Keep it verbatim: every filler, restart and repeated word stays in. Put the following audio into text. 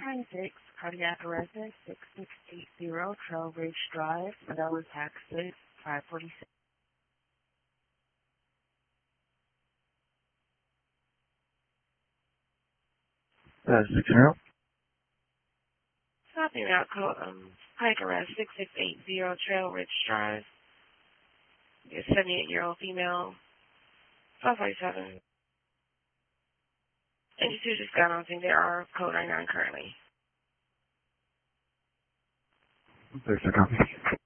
nine six, cardiac arrest, six six eight zero, Trail Ridge Drive, Dallas, Texas, five forty-six. Uh, six zero. Stopping out code, um, cardiac arrest, six six eight zero, Trail Ridge Drive. A seventy-eight-year-old female, five forty-seven. And you two just got on thing. There are code ninety-nine currently. There's a copy.